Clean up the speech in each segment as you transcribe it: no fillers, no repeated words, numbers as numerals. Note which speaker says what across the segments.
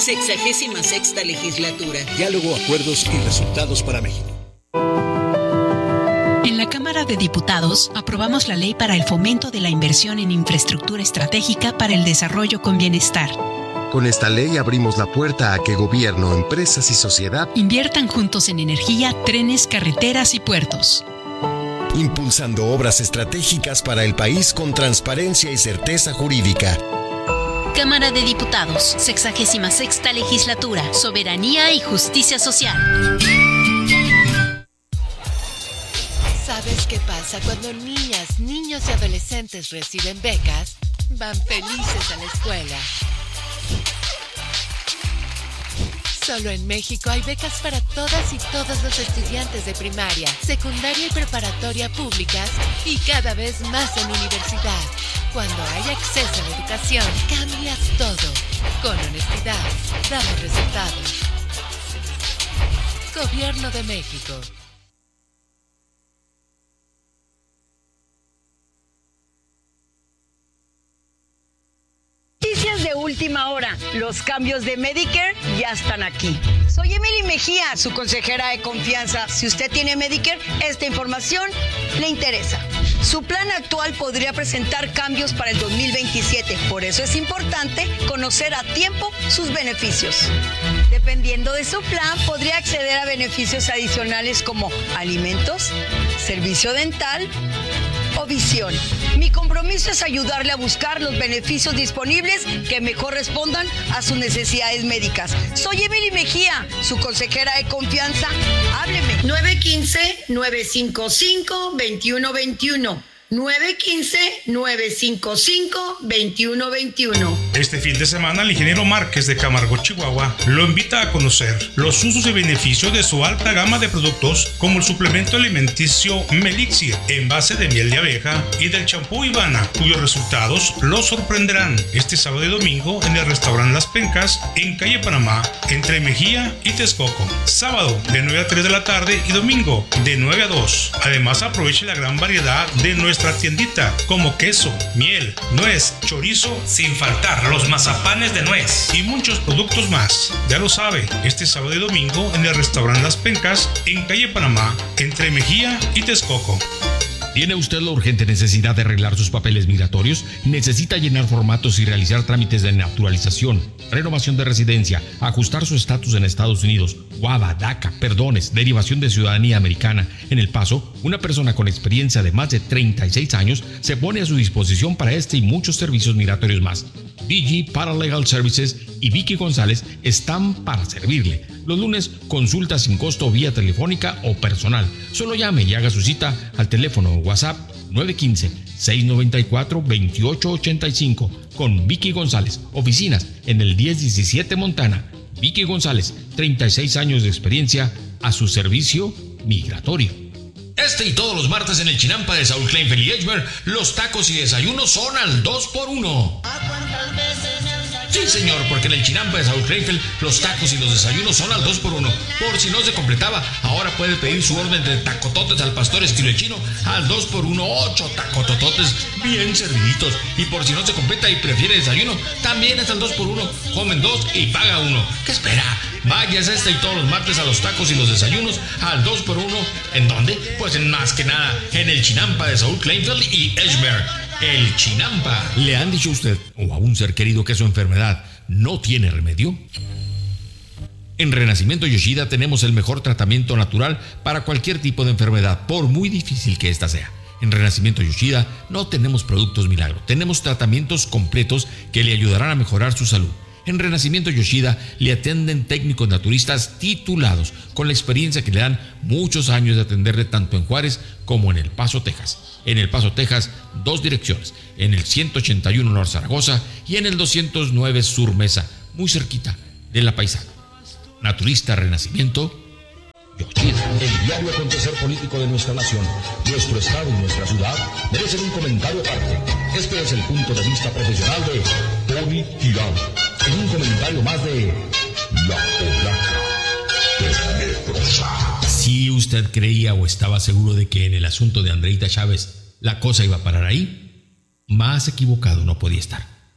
Speaker 1: 66ª legislatura.
Speaker 2: Diálogo, acuerdos y resultados para México.
Speaker 3: En la Cámara de Diputados aprobamos la ley para el fomento de la inversión en infraestructura estratégica para el desarrollo con bienestar.
Speaker 4: Con esta ley abrimos la puerta a que gobierno, empresas y sociedad
Speaker 3: inviertan juntos en energía, trenes, carreteras y puertos.
Speaker 4: Impulsando obras estratégicas para el país con transparencia y certeza jurídica.
Speaker 3: Cámara de Diputados, 66ª legislatura, soberanía y justicia social.
Speaker 5: ¿Sabes qué pasa cuando niñas, niños y adolescentes reciben becas? Van felices a la escuela. Solo en México hay becas para todas y todos los estudiantes de primaria, secundaria y preparatoria públicas y cada vez más en universidad. Cuando hay acceso a la educación, cambias todo. Con honestidad, damos resultados. Gobierno de México.
Speaker 6: Noticias de última hora. Los cambios de Medicare ya están aquí. Soy Emily Mejía, su consejera de confianza. Si usted tiene Medicare, esta información le interesa. Su plan actual podría presentar cambios para el 2027. Por eso es importante conocer a tiempo sus beneficios. Dependiendo de su plan, podría acceder a beneficios adicionales como alimentos, servicio dental o visión. Mi compromiso es ayudarle a buscar los beneficios disponibles que mejor respondan a sus necesidades médicas. Soy Emily Mejía, su consejera de confianza. Hábleme. 915-955-2121. 915-955-2121.
Speaker 7: Este fin de semana, el ingeniero Márquez de Camargo, Chihuahua, lo invita a conocer los usos y beneficios de su alta gama de productos, como el suplemento alimenticio Melixir, en base de miel de abeja, y del champú Ivana, cuyos resultados lo sorprenderán. Este sábado y domingo en el restaurante Las Pencas, en calle Panamá, entre Mejía y Texcoco. Sábado de 9 a 3 de la tarde y domingo de 9 a 2. Además, aproveche la gran variedad de nuestra tiendita, como queso, miel, nuez, chorizo, sin faltar los mazapanes de nuez y muchos productos más. Ya lo sabe, este sábado y domingo en el restaurante Las Pencas, en calle Panamá, entre Mejía y Texcoco.
Speaker 8: ¿Tiene usted la urgente necesidad de arreglar sus papeles migratorios? ¿Necesita llenar formatos y realizar trámites de naturalización, renovación de residencia, ajustar su estatus en Estados Unidos, WADA, DACA, perdones, derivación de ciudadanía americana? En El Paso, una persona con experiencia de más de 36 años se pone a su disposición para este y muchos servicios migratorios más. DG Paralegal Services y Vicky González están para servirle. Los lunes, consulta sin costo vía telefónica o personal. Solo llame y haga su cita al teléfono o WhatsApp 915-694-2885 con Vicky González. Oficinas en el 1017 Montana. Vicky González, 36 años de experiencia a su servicio migratorio.
Speaker 9: Este y todos los martes en el Chinampa de Saúl Kleinfeld y Edgemer, los tacos y desayunos son al 2x1. Sí, señor, porque en el Chinampa de Saúl Kleinfeld los tacos y los desayunos son al 2x1. Por si no se completaba, ahora puede pedir su orden de tacototes al pastor estilo chino al 2x1, 8 tacotototes bien serviditos. Y por si no se completa y prefiere desayuno, también es al 2x1. Comen 2 y paga 1. ¿Qué espera? Vayas este y todos los martes a los tacos y los desayunos al 2x1. ¿En dónde? Pues en más que nada en el Chinampa de Saúl Kleinfeld y Edgemer. El Chinampa.
Speaker 8: ¿Le han dicho a usted o a un ser querido que su enfermedad no tiene remedio? En Renacimiento Yoshida tenemos el mejor tratamiento natural para cualquier tipo de enfermedad, por muy difícil que ésta sea. En Renacimiento Yoshida no tenemos productos milagro, tenemos tratamientos completos que le ayudarán a mejorar su salud. En Renacimiento Yoshida le atienden técnicos naturistas titulados con la experiencia que le dan muchos años de atenderle tanto en Juárez como en El Paso, Texas. En El Paso, Texas, 2 direcciones, en el 181 North Zaragoza y en el 209 Sur Mesa, muy cerquita de La Paisana. Naturista Renacimiento Yoshida.
Speaker 10: El diario acontecer político de nuestra nación, nuestro estado y nuestra ciudad merecen un comentario aparte. Este es el punto de vista profesional de Tony Tirado. En un comentario más de La Polaca Tenebrosa.
Speaker 8: Si usted creía o estaba seguro de que en el asunto de Andreita Chávez la cosa iba a parar ahí, más equivocado no podía estar.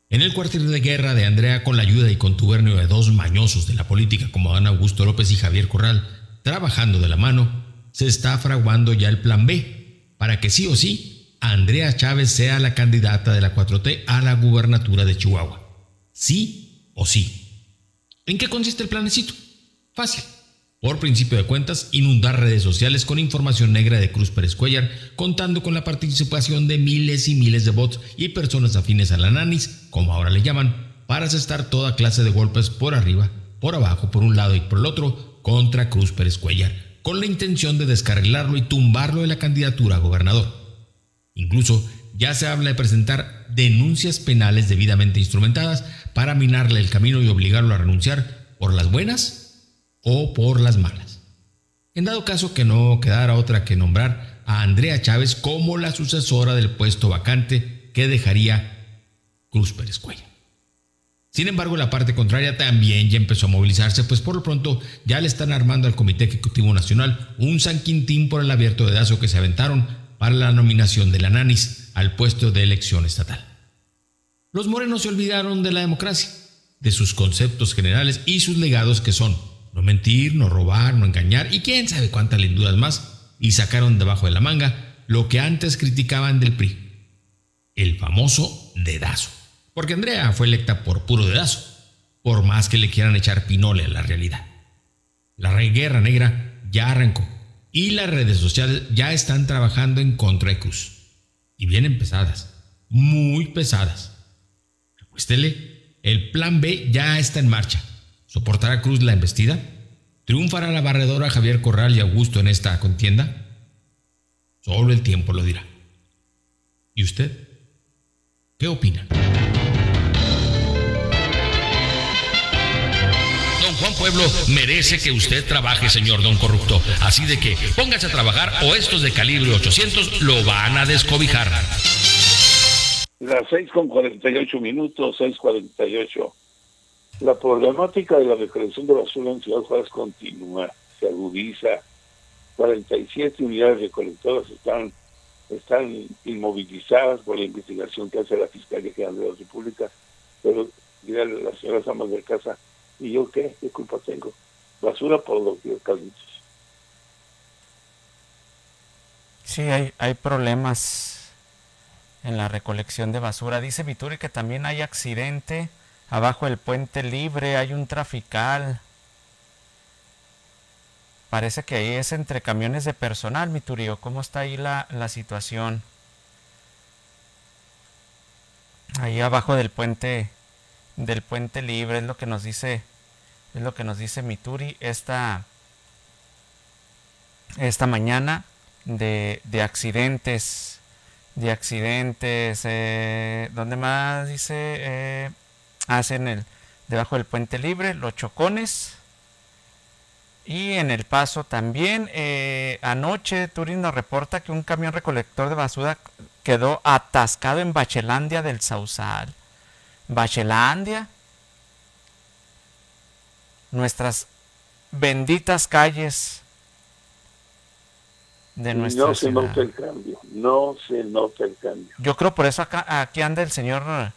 Speaker 8: En el cuartel de guerra de Andrea, con la ayuda y contubernio de dos mañosos de la política como Adán Augusto López y Javier Corral, trabajando de la mano, se está fraguando ya el plan B, para que sí o sí, Andrea Chávez sea la candidata de la 4T a la gubernatura de Chihuahua. Sí o sí. ¿En qué consiste el planecito? Fácil. Por principio de cuentas, inundar redes sociales con información negra de Cruz Pérez Cuéllar, contando con la participación de miles y miles de bots y personas afines a la nanis, como ahora le llaman, para asestar toda clase de golpes por arriba, por abajo, por un lado y por el otro, contra Cruz Pérez Cuéllar, con la intención de descarrilarlo y tumbarlo de la candidatura a gobernador. Incluso ya se habla de presentar denuncias penales debidamente instrumentadas para minarle el camino y obligarlo a renunciar por las buenas o por las malas. En dado caso que no quedara otra que nombrar a Andrea Chávez como la sucesora del puesto vacante que dejaría Cruz Pérez Cuéllar. Sin embargo, la parte contraria también ya empezó a movilizarse, pues por lo pronto ya le están armando al Comité Ejecutivo Nacional un San Quintín por el abierto dedazo que se aventaron para la nominación de la nanis al puesto de elección estatal. Los morenos se olvidaron de la democracia, de sus conceptos generales y sus legados, que son no mentir, no robar, no engañar y quién sabe cuántas linduras más, y sacaron debajo de la manga lo que antes criticaban del PRI, el famoso dedazo. Porque Andrea fue electa por puro dedazo, por más que le quieran echar pinole a la realidad. La guerra negra ya arrancó y las redes sociales ya están trabajando en contra de Cruz. Y vienen pesadas, muy pesadas. Apuéstele, el plan B ya está en marcha. ¿Soportará Cruz la embestida? ¿Triunfará la barredora Javier Corral y Augusto en esta contienda? Solo el tiempo lo dirá. ¿Y usted? ¿Qué opina?
Speaker 9: Don Juan Pueblo merece que usted trabaje, señor don corrupto. Así de que póngase a trabajar o estos de calibre 800 lo van a descobijar.
Speaker 1: Las 6:48, 6:48. La problemática de la recolección de basura en Ciudad Juárez continúa, se agudiza. 47 unidades recolectoras están inmovilizadas por la investigación que hace la Fiscalía General de la República, pero dirá la señora amas de casa, ¿y yo qué? ¿Qué culpa tengo? Basura por doquier, Carlitos.
Speaker 11: Sí, hay problemas en la recolección de basura. Dice Vituri que también hay accidente abajo del Puente Libre, hay un trafical. Parece que ahí es entre camiones de personal, mi Turío. ¿Cómo está ahí la situación? Ahí abajo del puente Libre es lo que nos dice mi Turi esta mañana de accidentes. ¿Dónde más dice? Hacen debajo del Puente Libre, los chocones. Y en El Paso también. Anoche Turín nos reporta que un camión recolector de basura quedó atascado en Bachelandia del Sausal. Bachelandia. Nuestras benditas calles de nuestra
Speaker 1: ciudad. No se nota el cambio.
Speaker 11: Yo creo por eso aquí anda el señor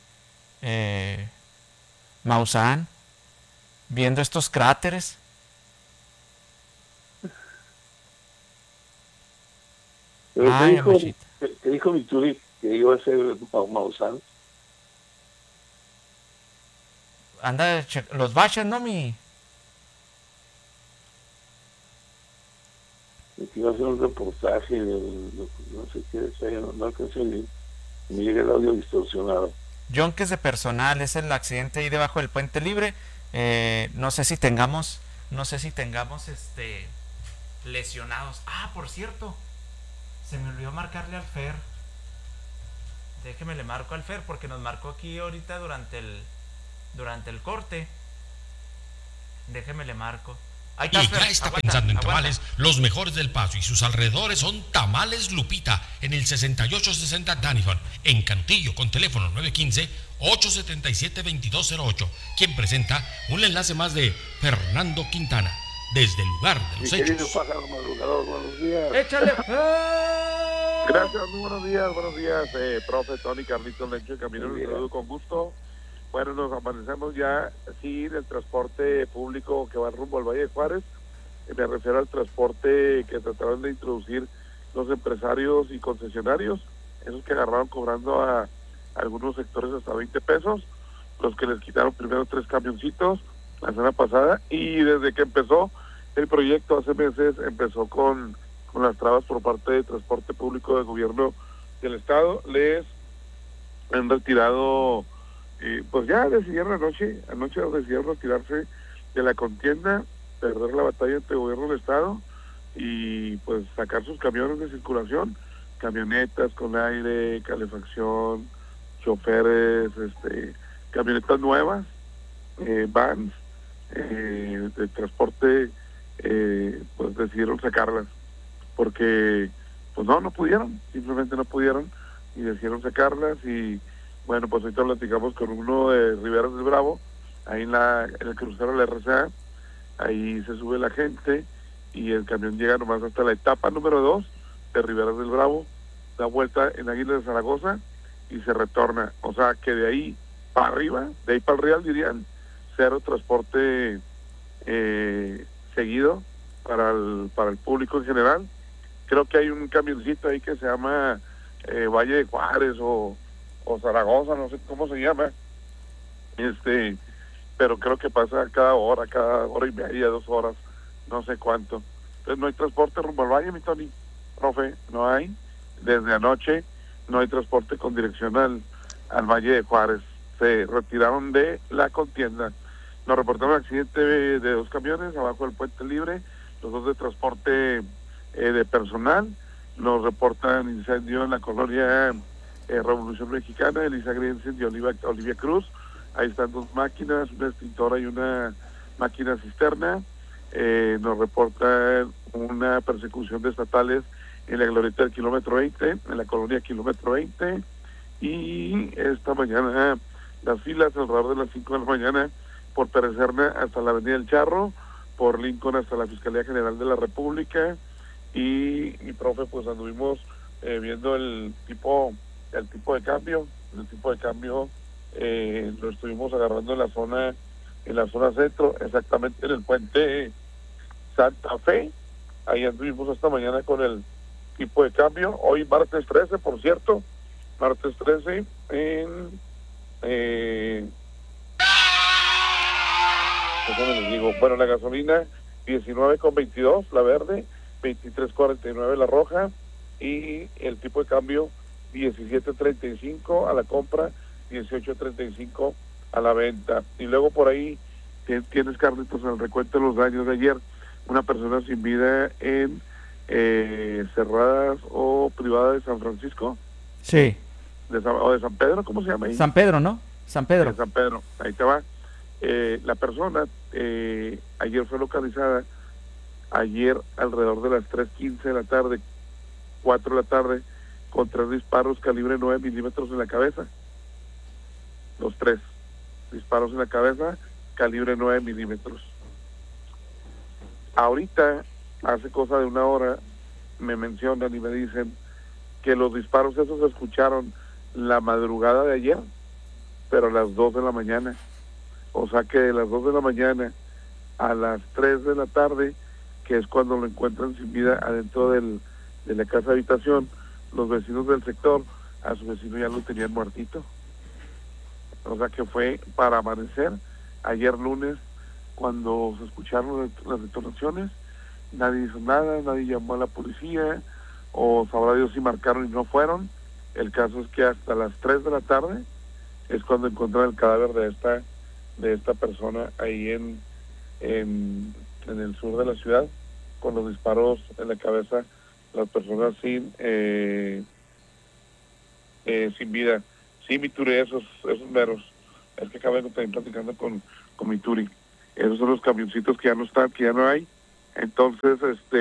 Speaker 11: Maussan viendo estos cráteres.
Speaker 1: Pero te dijo mi Turi que iba a ser Maussan.
Speaker 11: Anda, los baches, ¿no, mi?
Speaker 1: Que iba a hacer un reportaje, no sé qué, no alcancé ni me llega el audio distorsionado.
Speaker 11: Yonques de personal, es el accidente ahí debajo del Puente Libre. No sé si tengamos lesionados. Por cierto, se me olvidó marcarle al Fer. Déjeme le marco al Fer porque nos marcó aquí ahorita durante el corte. Déjeme le marco.
Speaker 9: Y ya está pensando en tamales, los mejores del Paso y sus alrededores son Tamales Lupita en el 6860 Danifon, en Cantillo, con teléfono 915-877-2208, quien presenta un enlace más de Fernando Quintana, desde el lugar de los hechos.
Speaker 1: Querido pájaro madrugador, buenos días.
Speaker 11: ¡Échale!
Speaker 12: Gracias, muy buenos días, profe, Tony, Carlitos, Lencho, Camino, les saludo con gusto. Bueno, nos amanecemos ya sin el transporte público que va rumbo al Valle de Juárez. Me refiero al transporte que trataron de introducir los empresarios y concesionarios, esos que agarraron cobrando a algunos sectores hasta 20 pesos, los que les quitaron primero 3 camioncitos la semana pasada, y desde que empezó el proyecto hace meses, empezó con las trabas por parte de transporte público del gobierno del estado. Les han retirado, pues ya decidieron anoche decidieron retirarse de la contienda, perder la batalla entre el gobierno del estado y pues sacar sus camiones de circulación, camionetas con aire, calefacción, choferes, camionetas nuevas, vans, de transporte, pues decidieron sacarlas porque pues no pudieron, simplemente no pudieron y decidieron sacarlas. Y bueno, pues ahorita platicamos con uno de Riberas del Bravo, ahí en el crucero de la RCA, ahí se sube la gente y el camión llega nomás hasta la etapa número 2 de Riberas del Bravo, da vuelta en Águila de Zaragoza y se retorna, o sea que de ahí para arriba, de ahí para el Real dirían, cero transporte seguido para el público en general. Creo que hay un camioncito ahí que se llama Valle de Juárez o Zaragoza, no sé cómo se llama, pero creo que pasa cada hora y media, 2 horas, no sé cuánto. Entonces no hay transporte rumbo al valle, mi Tony, profe, no hay. Desde anoche no hay transporte con dirección al Valle de Juárez. Se retiraron de la contienda. Nos reportaron un accidente de 2 camiones abajo del Puente Libre, los 2 de transporte de personal. Nos reportan incendio en la colonia Revolución Mexicana, Elisa Griensen y Olivia Cruz. Ahí están 2 máquinas, una extintora y una máquina cisterna. Nos reportan una persecución de estatales en la glorieta del kilómetro 20, en la colonia kilómetro 20. Y esta mañana las filas alrededor de las 5 de la mañana por Perecerna hasta la Avenida del Charro, por Lincoln hasta la Fiscalía General de la República. Y profe, pues anduvimos viendo el tipo de cambio. El tipo de cambio lo estuvimos agarrando en la zona centro, exactamente en el puente Santa Fe. Ahí anduvimos esta mañana con el tipo de cambio. Hoy martes 13, por cierto, martes 13 déjame les digo, bueno, la gasolina 19,22 la verde, 23,49 la roja, y el tipo de cambio 17.35 a la compra, 18.35 a la venta. Y luego por ahí tienes, Carlitos, en el recuento de los daños de ayer, una persona sin vida en Cerradas o Privada de San Francisco.
Speaker 11: Sí.
Speaker 12: O de San Pedro, ¿cómo se llama ahí?
Speaker 11: San Pedro, ¿no? San Pedro.
Speaker 12: San Pedro, ahí te va. La persona ayer fue localizada, ayer alrededor de las 3:15 de la tarde, 4 de la tarde, con 3 disparos calibre 9 milímetros en la cabeza. Los 3 disparos en la cabeza, calibre 9 milímetros. Ahorita, hace cosa de 1 hora, me mencionan y me dicen que los disparos esos se escucharon la madrugada de ayer, pero a las 2 de la mañana. O sea que de las 2 de la mañana a las 3 de la tarde, que es cuando lo encuentran sin vida adentro de la casa habitación, los vecinos del sector, a su vecino ya lo tenían muertito. O sea que fue para amanecer, ayer lunes, cuando se escucharon las detonaciones, nadie hizo nada, nadie llamó a la policía, o sabrá Dios si marcaron y no fueron. El caso es que hasta las 3 de la tarde es cuando encontraron el cadáver de esta persona ahí en el sur de la ciudad, con los disparos en la cabeza, las personas sin vida. Sí, mi Turi, esos meros. Es que acabo de estar platicando con mi Turi. Esos son los camioncitos que ya no están, que ya no hay. Entonces,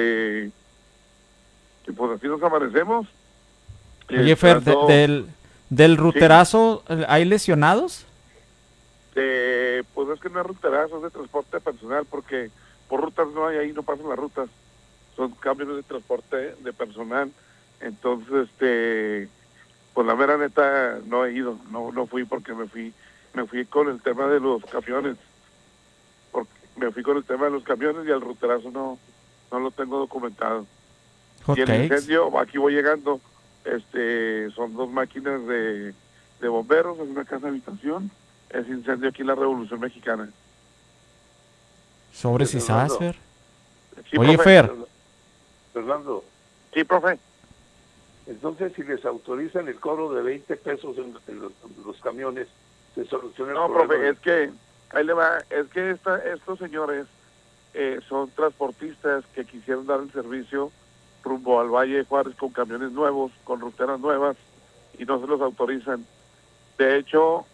Speaker 12: y pues así nos amanecemos.
Speaker 11: Oye, Fer, del ruterazo, ¿sí? ¿Hay lesionados?
Speaker 12: Pues es que no es ruterazo, es de transporte personal, porque por rutas no hay, ahí no pasan las rutas. Son camiones de transporte de personal Entonces, pues la mera neta no he ido, no fui porque me fui con el tema de los camiones, y el ruterazo no lo tengo documentado.
Speaker 11: Hot
Speaker 12: Y el
Speaker 11: cakes.
Speaker 12: incendio, aquí voy llegando, son 2 máquinas de bomberos, es una casa habitación, es incendio aquí en la Revolución Mexicana.
Speaker 11: Sobres y
Speaker 1: Fernando.
Speaker 11: Fer.
Speaker 12: Sí,
Speaker 11: Oye,
Speaker 12: profe.
Speaker 11: Fer,
Speaker 1: Fernando,
Speaker 12: Sí, profe.
Speaker 1: entonces si les autorizan el cobro de 20 pesos en los camiones, se soluciona el
Speaker 12: No,
Speaker 1: problema.
Speaker 12: profe, es que, ahí le va, es que estos señores son transportistas que quisieron dar el servicio rumbo al Valle de Juárez con camiones nuevos, con ruteras nuevas, y no se los autorizan. De hecho,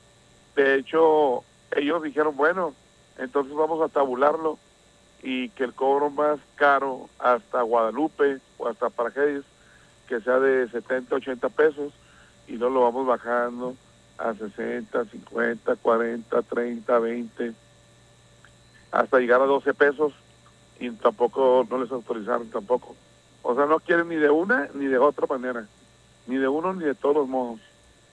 Speaker 12: ellos dijeron, bueno, entonces vamos a tabularlo, y que el cobro más caro hasta Guadalupe o hasta Parajedes, que sea de 70, 80 pesos, y luego lo vamos bajando a 60, 50, 40, 30, 20, hasta llegar a 12 pesos, y tampoco, no les autorizaron tampoco. O sea, no quieren ni de una ni de otra manera, ni de uno ni de todos los modos.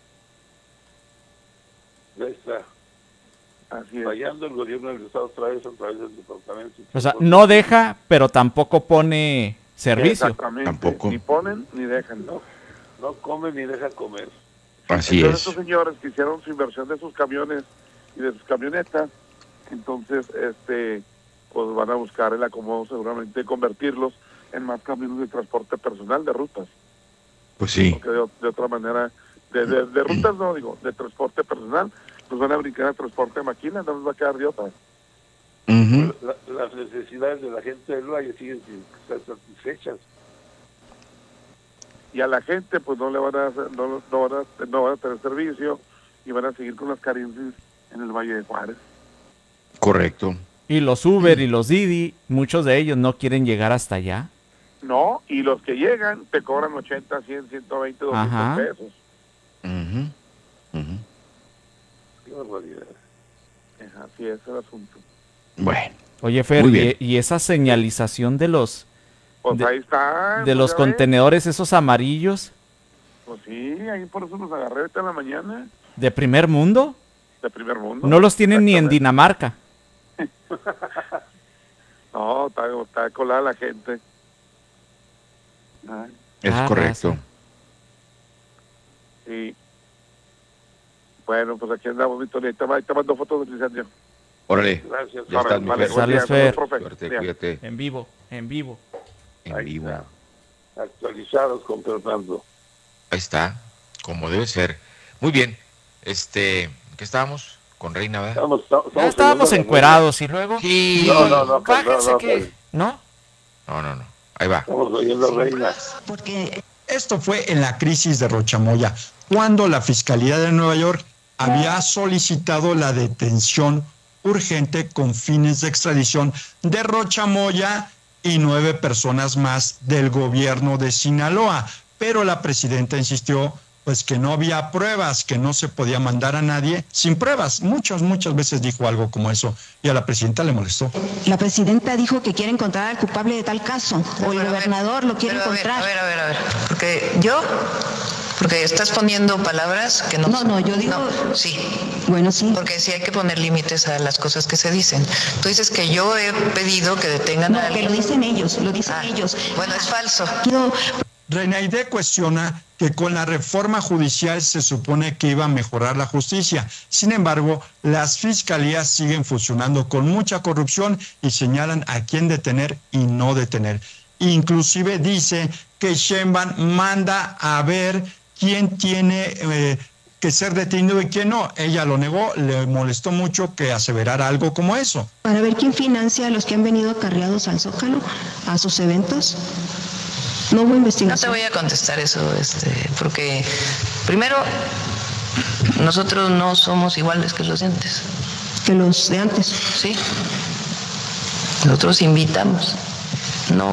Speaker 1: Ya está.
Speaker 12: Así es.
Speaker 1: Fallando el gobierno del Estado a través del departamento.
Speaker 11: o sea, no deja, pero tampoco pone servicio.
Speaker 12: Exactamente.
Speaker 13: Tampoco.
Speaker 12: Ni ponen ni dejan.
Speaker 1: No come ni deja comer.
Speaker 13: Así
Speaker 12: Entonces
Speaker 13: es.
Speaker 12: estos señores que hicieron su inversión de sus camiones y de sus camionetas, entonces pues van a buscar el acomodo seguramente de convertirlos en más camiones de transporte personal, de rutas.
Speaker 13: Pues sí.
Speaker 12: Porque de otra manera, de rutas no digo, de transporte personal, pues van a brincar a transporte de máquina, no les va a quedar de otra.
Speaker 13: Ujú.
Speaker 1: Las necesidades de la gente del valle siguen sin estar satisfechas.
Speaker 12: Y a la gente pues no le van a hacer, no van a tener servicio, y van a seguir con las carencias en el Valle de Juárez.
Speaker 13: Correcto.
Speaker 11: Y los Uber y los Didi, muchos de ellos no quieren llegar hasta allá.
Speaker 12: No, y los que llegan te cobran 80, 100, 120, 200
Speaker 11: Ajá.
Speaker 12: pesos.
Speaker 13: Ujú. Ujú.
Speaker 12: Qué barbaridad. Así es el asunto.
Speaker 13: Bueno.
Speaker 11: Oye, Fer,
Speaker 13: Muy bien.
Speaker 11: y esa señalización de los
Speaker 12: Pues ahí está.
Speaker 11: de
Speaker 12: pues
Speaker 11: los
Speaker 12: ya ves.
Speaker 11: contenedores, esos amarillos
Speaker 12: Pues sí, ahí por eso los agarré ahorita en la mañana,
Speaker 11: de primer mundo,
Speaker 12: de primer mundo.
Speaker 11: no los tienen ni en
Speaker 12: Exactamente.
Speaker 11: Dinamarca.
Speaker 12: No, está colada la gente. Ay,
Speaker 13: Es correcto.
Speaker 11: raza.
Speaker 12: sí. Bueno, pues aquí andamos, Víctor. Ahí te mando fotos del incendio.
Speaker 13: Órale.
Speaker 1: Gracias.
Speaker 13: Ya estás, mi Fer.
Speaker 11: Sales,
Speaker 12: día,
Speaker 11: Fer.
Speaker 12: profe.
Speaker 13: Suerte,
Speaker 12: Ya.
Speaker 13: cuídate.
Speaker 11: En vivo.
Speaker 13: En
Speaker 1: Ahí
Speaker 13: vivo.
Speaker 1: está. Actualizados con Fernando.
Speaker 13: Ahí está. Como debe ser. Muy bien. ¿Qué estábamos? Con Reina, ¿verdad?
Speaker 11: Ya estábamos encuerados y luego.
Speaker 13: Sí.
Speaker 1: No,
Speaker 11: Bájense
Speaker 1: no,
Speaker 11: que. ¿No?
Speaker 13: No. Ahí va.
Speaker 1: Estamos oyendo Reina.
Speaker 14: Porque esto fue en la crisis de Rochamoya, cuando la Fiscalía de Nueva York había solicitado la detención urgente con fines de extradición de Rochamoya y 9 personas más del gobierno de Sinaloa. Pero la presidenta insistió pues que no había pruebas, que no se podía mandar a nadie sin pruebas. Muchas veces dijo algo como eso y a la presidenta le molestó.
Speaker 15: La presidenta dijo que quiere encontrar al culpable de tal caso, o el gobernador lo quiere encontrar.
Speaker 16: A ver, porque estás poniendo palabras que no...
Speaker 15: No, yo digo...
Speaker 16: No, sí.
Speaker 15: Bueno, sí.
Speaker 16: Porque sí hay que poner límites a las cosas que se dicen. Tú dices que yo he pedido que detengan a alguien.
Speaker 15: Que lo dicen ellos, ellos.
Speaker 16: Bueno, es falso.
Speaker 14: Renaide cuestiona que con la reforma judicial se supone que iba a mejorar la justicia. Sin embargo, las fiscalías siguen funcionando con mucha corrupción y señalan a quién detener y no detener. Inclusive dice que Sheinbaum manda a ver quién tiene que ser detenido y quién no. Ella lo negó, le molestó mucho que aseverara algo como eso.
Speaker 15: Para ver quién financia a los que han venido acarreados al Zócalo, a sus eventos. No hubo investigación.
Speaker 16: No te voy a contestar eso, porque primero, nosotros no somos iguales que los de antes.
Speaker 15: Que los de antes.
Speaker 16: Sí. Nosotros invitamos, no